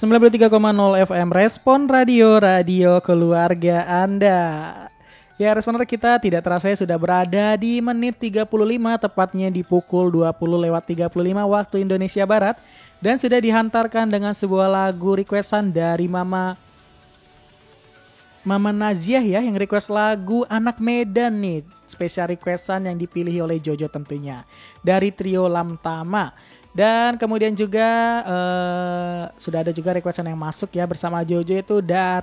93,0 FM Respon Radio, radio keluarga Anda. Ya, Responer kita tidak terasa sudah berada di menit 35, tepatnya di pukul 20:35 waktu Indonesia Barat. Dan sudah dihantarkan dengan sebuah lagu requestan dari Mama Naziah ya, yang request lagu Anak Medan nih. Spesial requestan yang dipilih oleh Jojo tentunya, dari trio Lamtama. Dan kemudian juga sudah ada juga requestan yang masuk ya bersama Jojo, itu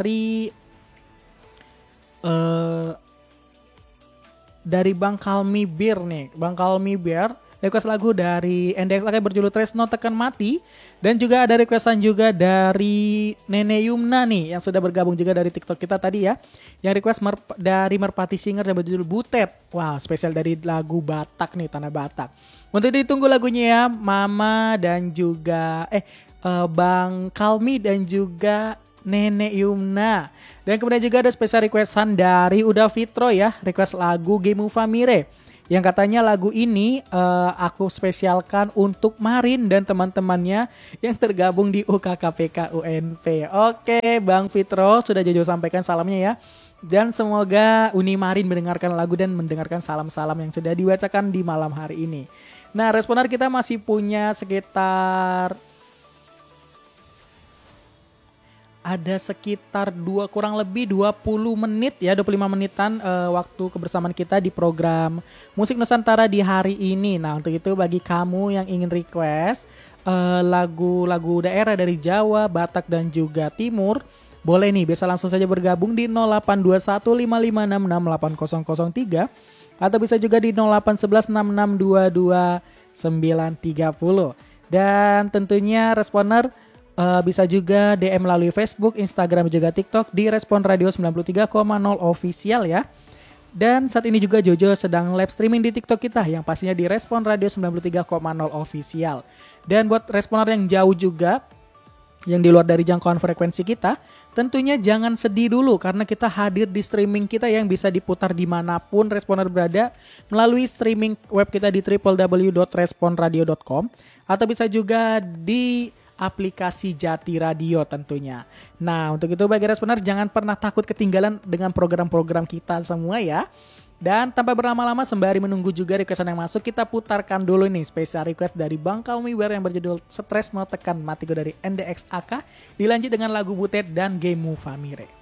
dari Bang Kalmi Bir nih. Bang Kalmi Bir request lagu dari NDX berjudul Tresno Tekan Mati. Dan juga ada requestan juga dari Nene Yumna nih, yang sudah bergabung juga dari TikTok kita tadi ya, yang request dari Merpati Singer yang berjudul Butet. Wow, spesial dari lagu Batak nih, Tanah Batak. Untuk ditunggu lagunya ya, Mama dan juga Bang Kalmi dan juga Nenek Yumna. Dan kemudian juga ada spesial requestan dari Uda Fitro ya, request lagu Gemu Famire, yang katanya lagu ini aku spesialkan untuk Marin dan teman-temannya yang tergabung di UKKPK UNP. Oke, Bang Fitro, sudah Jojo sampaikan salamnya ya. Dan semoga Uni Marin mendengarkan lagu dan mendengarkan salam-salam yang sudah dibacakan di malam hari ini. Nah, responer kita masih punya sekitar kurang lebih 20 menit ya, 25 menitan waktu kebersamaan kita di program Musik Nusantara di hari ini. Nah, untuk itu bagi kamu yang ingin request lagu-lagu daerah dari Jawa, Batak dan juga Timur, boleh nih, bisa langsung saja bergabung di 082155668003 atau bisa juga di 08116622 Dan tentunya responer bisa juga DM melalui Facebook, Instagram juga TikTok di Respon Radio 93,0 official ya. Dan saat ini juga Jojo sedang live streaming di TikTok kita yang pastinya di Respon Radio 93,0 official. Dan buat responer yang jauh juga, yang di luar dari jangkauan frekuensi kita, tentunya jangan sedih dulu karena kita hadir di streaming kita yang bisa diputar dimanapun responer berada melalui streaming web kita di www.responradio.com atau bisa juga di aplikasi Jati Radio tentunya. Nah, untuk itu bagi responer jangan pernah takut ketinggalan dengan program-program kita semua ya. Dan tanpa berlama-lama sembari menunggu juga requestan yang masuk, kita putarkan dulu nih spesial request dari Bang Kalmi Wer yang berjudul Tresno Tekan Mati dari NDX AK, dilanjut dengan lagu Butet dan Gemu Famire.